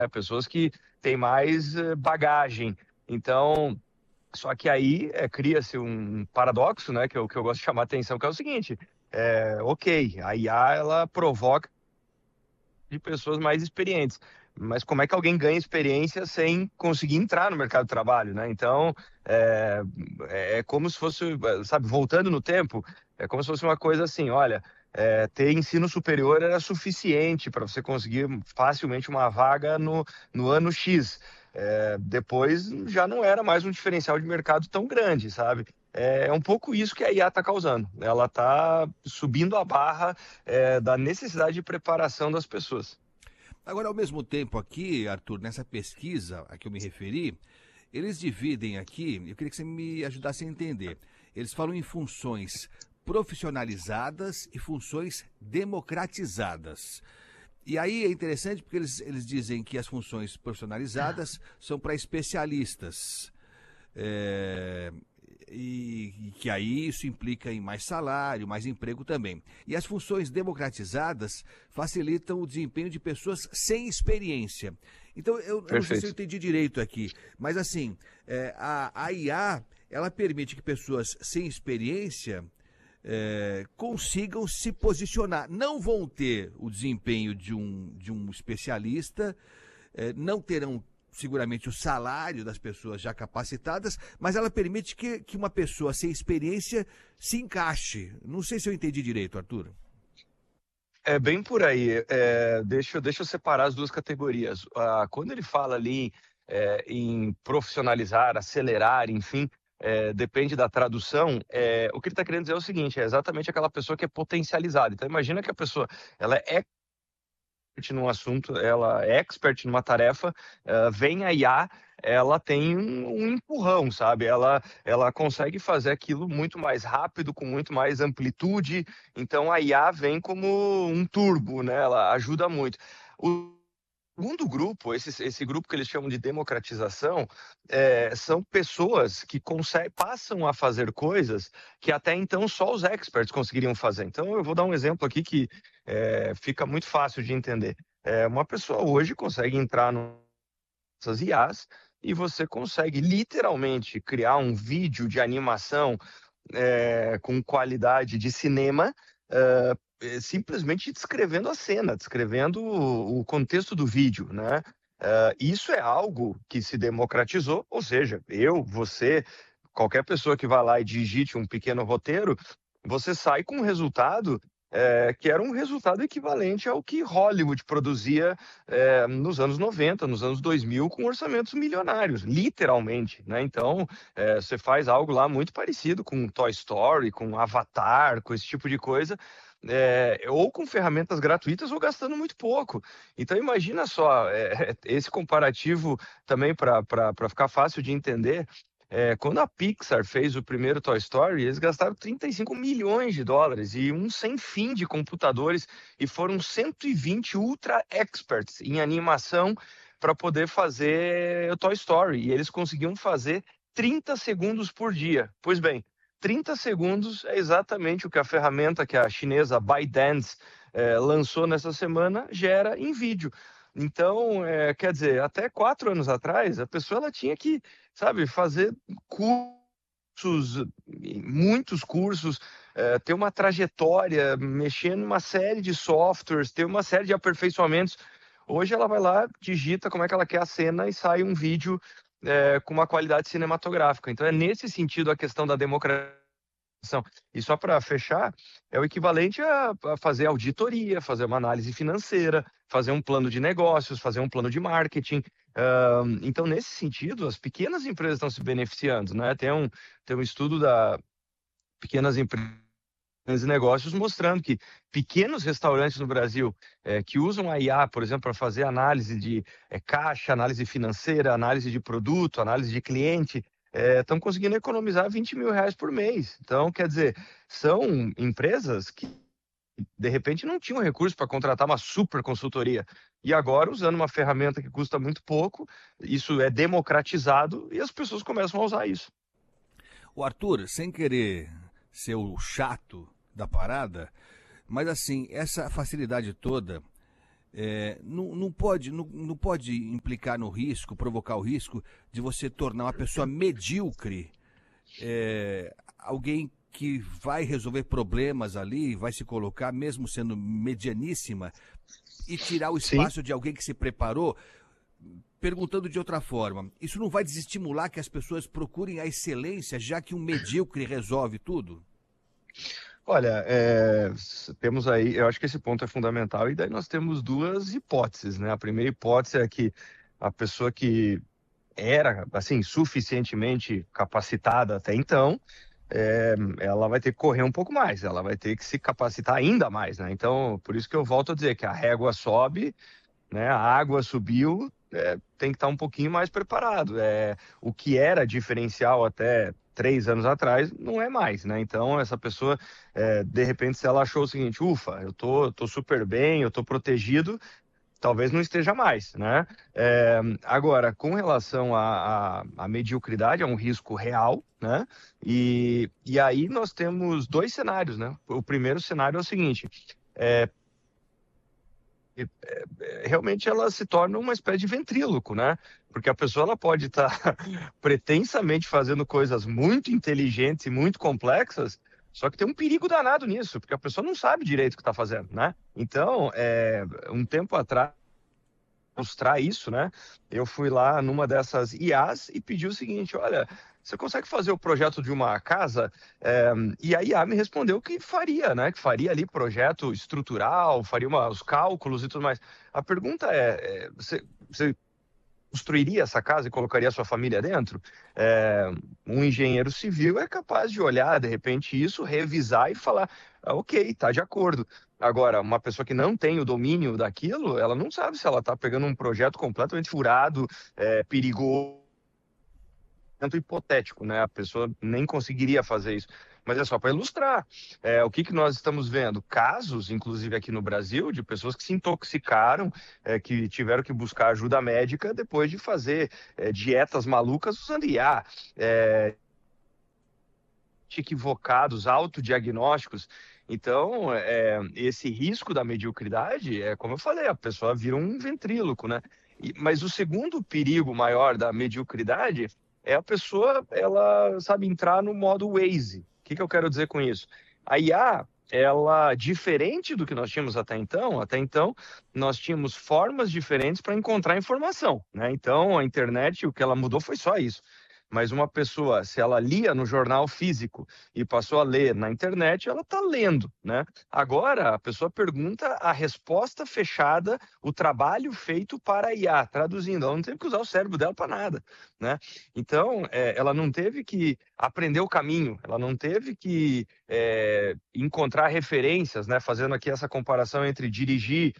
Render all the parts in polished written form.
Pessoas que têm mais bagagem. Então, só que aí cria-se um paradoxo, né, que eu gosto de chamar a atenção, que é o seguinte, ok, a IA ela provoca de pessoas mais experientes, mas como é que alguém ganha experiência sem conseguir entrar no mercado de trabalho, né? Então, é, é como se fosse, sabe, voltando no tempo, é como se fosse uma coisa assim, olha, ter ensino superior era suficiente para você conseguir facilmente uma vaga no ano X. Depois já não era mais um diferencial de mercado tão grande, sabe? É um pouco isso que a IA está causando. Ela está subindo a barra, da necessidade de preparação das pessoas. Agora, ao mesmo tempo aqui, Arthur, nessa pesquisa a que eu me referi, eles dividem aqui, eu queria que você me ajudasse a entender. Eles falam em funções profissionalizadas e funções democratizadas. E aí é interessante porque eles dizem que as funções profissionalizadas são para especialistas. É, e que aí isso implica em mais salário, mais emprego também. E as funções democratizadas facilitam o desempenho de pessoas sem experiência. Então, eu não sei se eu Perfeito. entendi direito aqui, mas assim, a IA, ela permite que pessoas sem experiência consigam se posicionar. Não vão ter o desempenho de um especialista, não terão seguramente o salário das pessoas já capacitadas, mas ela permite que uma pessoa sem experiência se encaixe. Não sei se eu entendi direito, Arthur. É bem por aí. Deixa eu separar as duas categorias. Quando ele fala ali em profissionalizar, acelerar, enfim, depende da tradução. O que ele está querendo dizer é o seguinte: é exatamente aquela pessoa que é potencializada. Então, imagina que a pessoa ela é expert num assunto, ela é expert numa tarefa, vem a IA, ela tem um empurrão, sabe? Ela consegue fazer aquilo muito mais rápido, com muito mais amplitude. Então a IA vem como um turbo, né? Ela ajuda muito. O segundo grupo, esse grupo que eles chamam de democratização, são pessoas que passam a fazer coisas que até então só os experts conseguiriam fazer. Então, eu vou dar um exemplo aqui que fica muito fácil de entender. Uma pessoa hoje consegue entrar nessas IAs e você consegue literalmente criar um vídeo de animação com qualidade de cinema, simplesmente descrevendo a cena, descrevendo o contexto do vídeo, né? Isso é algo que se democratizou, ou seja, eu, você, qualquer pessoa que vá lá e digite um pequeno roteiro, você sai com um resultado que era um resultado equivalente ao que Hollywood produzia nos anos 90, nos anos 2000, com orçamentos milionários, literalmente, né? Então, você faz algo lá muito parecido com Toy Story, com Avatar, com esse tipo de coisa, ou com ferramentas gratuitas ou gastando muito pouco. Então imagina só, esse comparativo também para ficar fácil de entender. Quando a Pixar fez o primeiro Toy Story, eles gastaram 35 milhões de dólares e um sem fim de computadores, e foram 120 ultra experts em animação para poder fazer o Toy Story. E eles conseguiam fazer 30 segundos por dia. Pois bem, 30 segundos é exatamente o que a ferramenta que a chinesa ByteDance lançou nessa semana gera em vídeo. Então, quer dizer, até 4 anos atrás, a pessoa ela tinha que, sabe, fazer cursos, muitos cursos, ter uma trajetória, mexer numa série de softwares, ter uma série de aperfeiçoamentos. Hoje ela vai lá, digita como é que ela quer a cena e sai um vídeo com uma qualidade cinematográfica. Então é nesse sentido a questão da democratização. E só para fechar, é o equivalente a fazer auditoria, fazer uma análise financeira, fazer um plano de negócios, fazer um plano de marketing. Então, nesse sentido, as pequenas empresas estão se beneficiando, né? Tem um estudo da pequenas empresas e negócios mostrando que pequenos restaurantes no Brasil que usam a IA, por exemplo, para fazer análise de caixa, análise financeira, análise de produto, análise de cliente, estão conseguindo economizar 20 mil reais por mês. Então, quer dizer, são empresas que de repente não tinham recurso para contratar uma super consultoria. E agora, usando uma ferramenta que custa muito pouco, isso é democratizado e as pessoas começam a usar isso. O Arthur, sem querer ser o chato da parada, mas assim, essa facilidade toda não pode implicar no risco, provocar o risco de você tornar uma pessoa medíocre, alguém que vai resolver problemas ali, vai se colocar, mesmo sendo medianíssima, e tirar o Sim. espaço de alguém que se preparou. Perguntando de outra forma, isso não vai desestimular que as pessoas procurem a excelência, já que um medíocre resolve tudo? Olha, temos aí, eu acho que esse ponto é fundamental, e daí nós temos duas hipóteses, né? A primeira hipótese é que a pessoa que era, assim, suficientemente capacitada até então, ela vai ter que correr um pouco mais, ela vai ter que se capacitar ainda mais, né? Então, por isso que eu volto a dizer que a régua sobe, né? A água subiu, tem que estar um pouquinho mais preparado. O que era diferencial até 3 anos atrás não é mais, né? Então essa pessoa, de repente, se ela achou o seguinte, ufa, eu tô super bem, eu tô protegido, talvez não esteja mais, né? Agora, com relação à mediocridade, é um risco real, né? E aí nós temos dois cenários, né? O primeiro cenário é o seguinte, realmente ela se torna uma espécie de ventríloco, né? Porque a pessoa ela pode estar pretensamente fazendo coisas muito inteligentes e muito complexas, só que tem um perigo danado nisso, porque a pessoa não sabe direito o que está fazendo, né? Então, um tempo atrás, mostrar isso, né? Eu fui lá numa dessas IAs e pedi o seguinte, olha, você consegue fazer o projeto de uma casa? E a IA me respondeu que faria, né? Que faria ali projeto estrutural, faria os cálculos e tudo mais. A pergunta você construiria essa casa e colocaria a sua família dentro? Um engenheiro civil é capaz de olhar, de repente, isso, revisar e falar, ok, está de acordo. Agora, uma pessoa que não tem o domínio daquilo, ela não sabe se ela está pegando um projeto completamente furado, perigoso, tanto hipotético, né? A pessoa nem conseguiria fazer isso. Mas é só para ilustrar. O que nós estamos vendo? Casos, inclusive aqui no Brasil, de pessoas que se intoxicaram, que tiveram que buscar ajuda médica depois de fazer dietas malucas usando IA. Equivocados, autodiagnósticos. Então, esse risco da mediocridade, como eu falei, a pessoa vira um ventríloco, né? Mas o segundo perigo maior da mediocridade é a pessoa, ela sabe entrar no modo Waze. O que eu quero dizer com isso? A IA, ela, diferente do que nós tínhamos até então nós tínhamos formas diferentes para encontrar informação, né? Então, a internet, o que ela mudou foi só isso. Mas uma pessoa, se ela lia no jornal físico e passou a ler na internet, ela está lendo, né? Agora, a pessoa pergunta a resposta fechada, o trabalho feito para a IA, traduzindo. Ela não teve que usar o cérebro dela para nada, né? Então, ela não teve que aprender o caminho, ela não teve que encontrar referências, né? Fazendo aqui essa comparação entre dirigir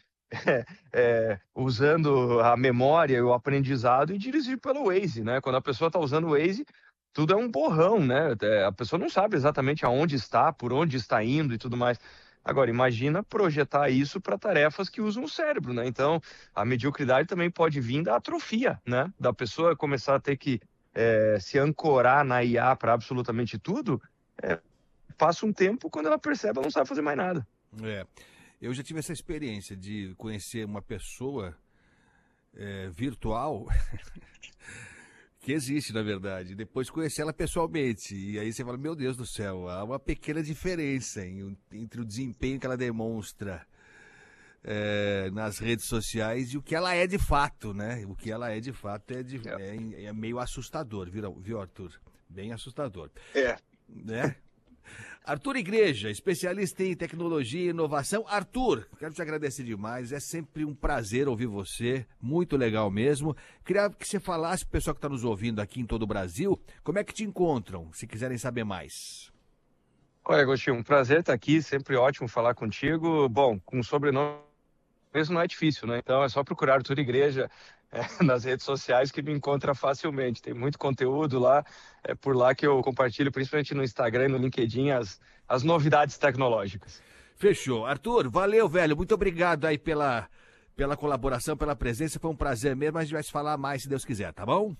usando a memória e o aprendizado e dirigir pelo Waze, né? Quando a pessoa está usando o Waze, tudo é um borrão, né? A pessoa não sabe exatamente aonde está, por onde está indo e tudo mais. Agora, imagina projetar isso para tarefas que usam o cérebro, né? Então, a mediocridade também pode vir da atrofia, né? Da pessoa começar a ter que se ancorar na IA para absolutamente tudo, passa um tempo, quando ela percebe, ela não sabe fazer mais nada. Eu já tive essa experiência de conhecer uma pessoa virtual que existe, na verdade. Depois conhecer ela pessoalmente. E aí você fala, meu Deus do céu, há uma pequena diferença entre o desempenho que ela demonstra nas redes sociais e o que ela é de fato, né? O que ela é de fato é meio assustador, viu, Arthur? Bem assustador. Né? Arthur Igreja, especialista em tecnologia e inovação. Arthur, quero te agradecer demais, é sempre um prazer ouvir você, muito legal mesmo. Queria que você falasse para o pessoal que está nos ouvindo aqui em todo o Brasil, como é que te encontram, se quiserem saber mais. Olha, Agostinho, um prazer estar aqui, sempre ótimo falar contigo. Bom, com sobrenome mesmo não é difícil, né? Então é só procurar Arthur Igreja nas redes sociais que me encontra facilmente. Tem muito conteúdo lá, é por lá que eu compartilho, principalmente no Instagram e no LinkedIn, as novidades tecnológicas. Fechou. Arthur, valeu, velho. Muito obrigado aí pela colaboração, pela presença. Foi um prazer mesmo. A gente vai se falar mais, se Deus quiser, tá bom?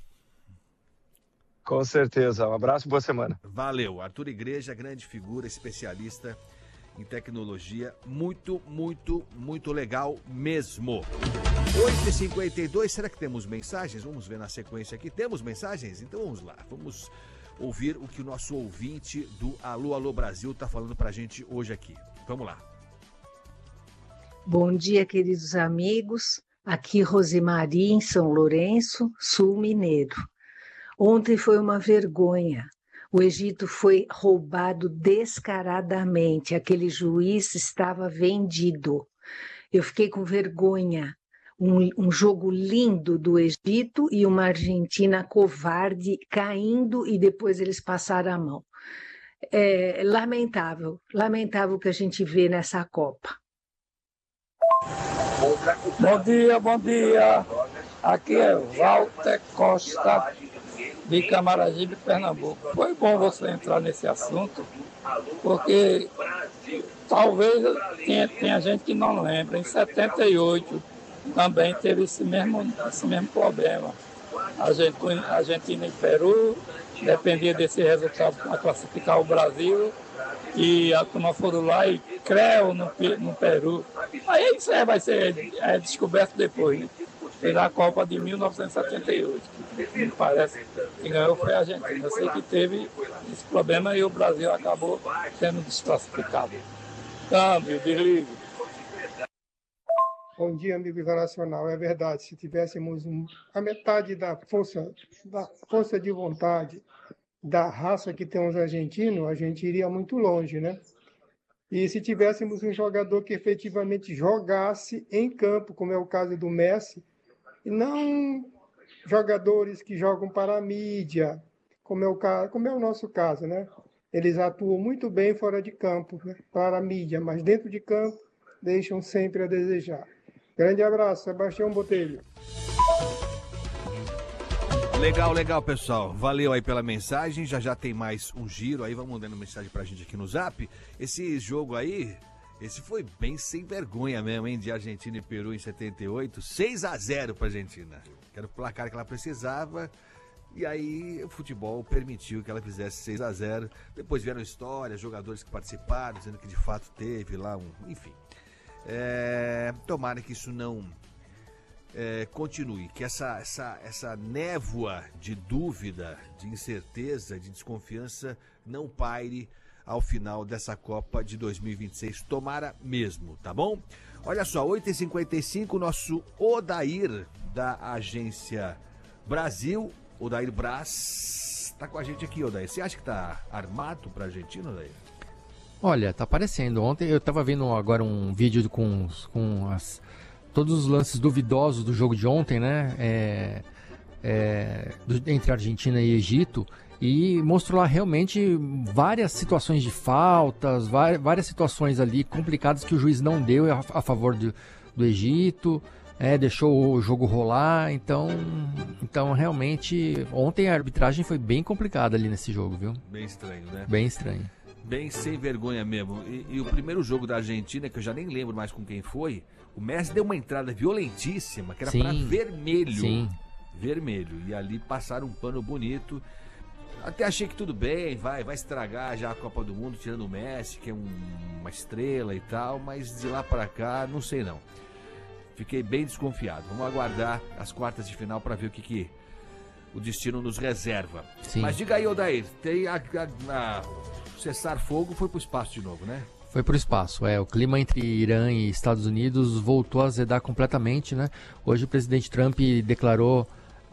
Com certeza. Um abraço e boa semana. Valeu. Arthur Igreja, grande figura, especialista em tecnologia. Muito, muito, muito legal mesmo. 8h52, será que temos mensagens? Vamos ver na sequência aqui. Temos mensagens? Então vamos lá, vamos ouvir o que o nosso ouvinte do Alô, Alô Brasil está falando pra gente hoje aqui. Vamos lá. Bom dia, queridos amigos. Aqui Rosemary, em São Lourenço, Sul Mineiro. Ontem foi uma vergonha. O Egito foi roubado descaradamente. Aquele juiz estava vendido. Eu fiquei com vergonha. Um jogo lindo do Egito e uma Argentina covarde caindo e depois eles passaram a mão. É lamentável o que a gente vê nessa Copa. Bom dia. Aqui é Walter Costa, de Camaragibe, Pernambuco. Foi bom você entrar nesse assunto, porque talvez tenha gente que não lembra. Em 78 também teve esse mesmo problema. Argentina e Peru, dependia desse resultado para classificar o Brasil, e a turma foram lá e creu no Peru. Aí isso vai ser descoberto depois, né? Foi na Copa de 1978. Me parece que ganhou foi a Argentina. Eu sei que teve esse problema e o Brasil acabou sendo desclassificado. Câmbio, desligue. Bom dia, amigo internacional. É verdade, se tivéssemos a metade da força de vontade, da raça que tem os argentinos, a gente iria muito longe, né? E se tivéssemos um jogador que efetivamente jogasse em campo, como é o caso do Messi, e não jogadores que jogam para a mídia, como é o nosso caso, né? Eles atuam muito bem fora de campo, né? Para a mídia, mas dentro de campo deixam sempre a desejar. Grande abraço, Sebastião Botelho. Legal, pessoal. Valeu aí pela mensagem. Já tem mais um giro aí. Vamos mandando mensagem pra gente aqui no Zap. Esse jogo aí, esse foi bem sem vergonha mesmo, hein? De Argentina e Peru em 78. 6-0 pra Argentina. Que era o placar que ela precisava. E aí o futebol permitiu que ela fizesse 6-0. Depois vieram histórias, jogadores que participaram, dizendo que de fato teve lá enfim. Tomara que isso não continue, que essa névoa de dúvida, de incerteza, de desconfiança não paire ao final dessa Copa de 2026. Tomara mesmo, tá bom? Olha só, 8h55, nosso Odair da Agência Brasil, Odair Braz, tá com a gente aqui, Odair. Você acha que tá armado pra Argentina, Odair? Olha, tá aparecendo. Ontem eu tava vendo agora um vídeo com todos os lances duvidosos do jogo de ontem, né? Entre Argentina e Egito. E mostrou lá realmente várias situações de faltas, várias situações ali complicadas que o juiz não deu a favor do Egito. Deixou o jogo rolar. Então realmente ontem a arbitragem foi bem complicada ali nesse jogo, viu? Bem estranho, né? Bem estranho. Bem sem vergonha mesmo. E o primeiro jogo da Argentina, que eu já nem lembro mais com quem foi, o Messi deu uma entrada violentíssima, que era para vermelho. Sim. Vermelho. E ali passaram um pano bonito. Até achei que tudo bem, vai estragar já a Copa do Mundo, tirando o Messi, que é uma estrela e tal, mas de lá para cá, não sei não. Fiquei bem desconfiado. Vamos aguardar as quartas de final para ver o que o destino nos reserva. Sim. Mas diga aí, Odair, tem cessar-fogo foi pro espaço de novo, né? Foi pro espaço, o clima entre Irã e Estados Unidos voltou a azedar completamente, né? Hoje o presidente Trump declarou,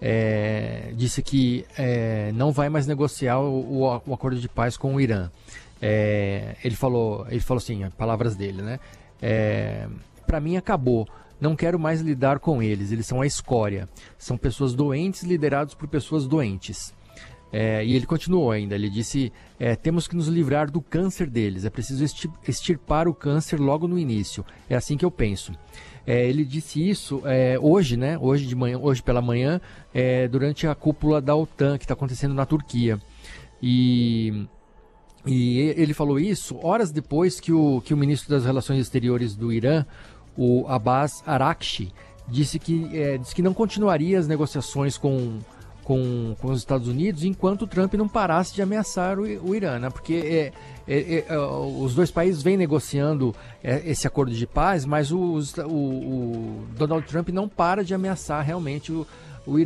disse que não vai mais negociar o acordo de paz com o Irã. Ele falou assim, palavras dele, né? Para mim acabou. Não quero mais lidar com eles, eles são a escória. São pessoas doentes liderados por pessoas doentes. E ele continuou ainda, ele disse, temos que nos livrar do câncer deles, é preciso extirpar o câncer logo no início, é assim que eu penso. Ele disse isso hoje, né? Hoje pela manhã, durante a cúpula da OTAN, que está acontecendo na Turquia. E ele falou isso horas depois que o ministro das Relações Exteriores do Irã, o Abbas Araghchi, disse que não continuaria as negociações com com os Estados Unidos, enquanto o Trump não parasse de ameaçar o Irã, né? Porque os dois países vêm negociando esse acordo de paz, mas o Donald Trump não para de ameaçar realmente